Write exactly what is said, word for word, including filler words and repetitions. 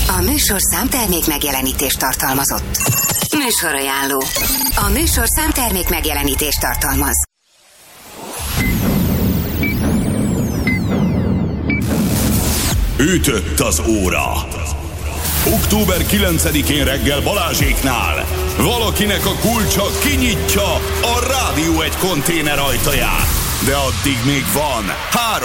A műsor számtermék megjelenítést tartalmazott. Műsorajánló. A műsor számtermék megjelenítést tartalmaz. Ütött az óra. október kilencedikén reggel Balázséknál valakinek a kulcsa kinyitja a Rádió egy konténer ajtaját. De addig még van három